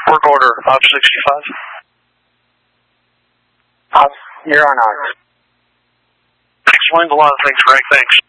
Work order, Op 65. You're on Ox. Explains a lot of things, Frank. Thanks.